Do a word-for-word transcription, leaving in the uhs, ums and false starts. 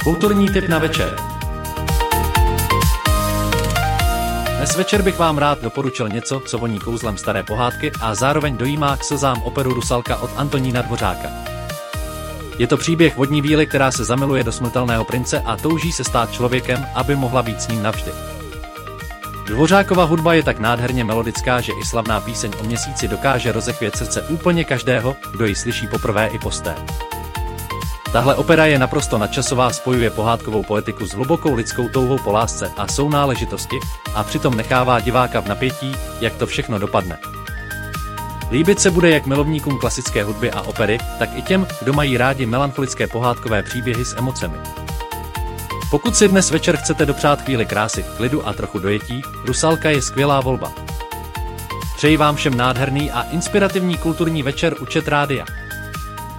Kulturní tip na večer. Dnes večer bych vám rád doporučil něco, co voní kouzlem staré pohádky a zároveň dojímá k slzám operu Rusalka od Antonína Dvořáka. Je to příběh vodní víly, která se zamiluje do smrtelného prince a touží se stát člověkem, aby mohla být s ním navždy. Dvořákova hudba je tak nádherně melodická, že i slavná píseň o měsíci dokáže rozechvět srdce úplně každého, kdo ji slyší poprvé i posté. Tahle opera je naprosto nadčasová, spojuje pohádkovou poetiku s hlubokou lidskou touhou po lásce a sounáležitosti a přitom nechává diváka v napětí, jak to všechno dopadne. Líbit se bude jak milovníkům klasické hudby a opery, tak i těm, kdo mají rádi melancholické pohádkové příběhy s emocemi. Pokud si dnes večer chcete dopřát chvíli krásy, klidu a trochu dojetí, Rusalka je skvělá volba. Přeji vám všem nádherný a inspirativní kulturní večer u Chat Rádia.